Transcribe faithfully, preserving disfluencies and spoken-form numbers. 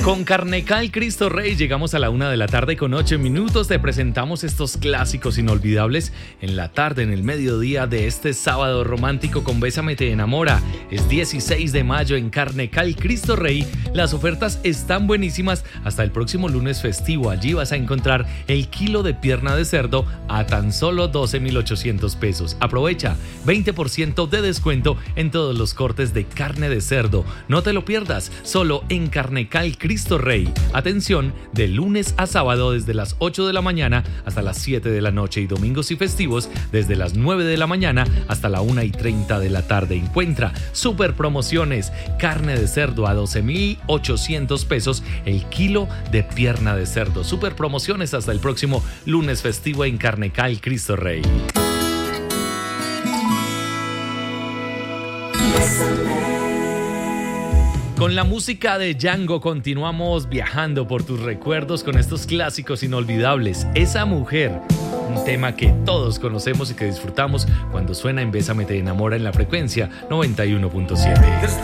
Con Carnecal Cristo Rey llegamos a la una de la tarde con ocho minutos. Te presentamos estos clásicos inolvidables en la tarde, en el mediodía de este sábado romántico con Bésame te enamora. Es dieciséis de mayo en Carnecal Cristo Rey. Las ofertas están buenísimas hasta el próximo lunes festivo. Allí vas a encontrar el kilo de pierna de cerdo a tan solo doce mil ochocientos pesos. Aprovecha veinte por ciento de descuento en todos los cortes de carne de cerdo. No te lo pierdas, solo en Carnecal Cristo Rey. Atención, de lunes a sábado desde las ocho de la mañana hasta las siete de la noche y domingos y festivos desde las nueve de la mañana hasta la una y treinta de la tarde. Encuentra super promociones, carne de cerdo a doce mil ochocientos pesos el kilo de pierna de cerdo. Super promociones hasta el próximo lunes festivo en Carnecal Cristo Rey. Con la música de Django continuamos viajando por tus recuerdos con estos clásicos inolvidables. Esa mujer, un tema que todos conocemos y que disfrutamos cuando suena en Bésame te enamora en la frecuencia noventa y uno punto siete.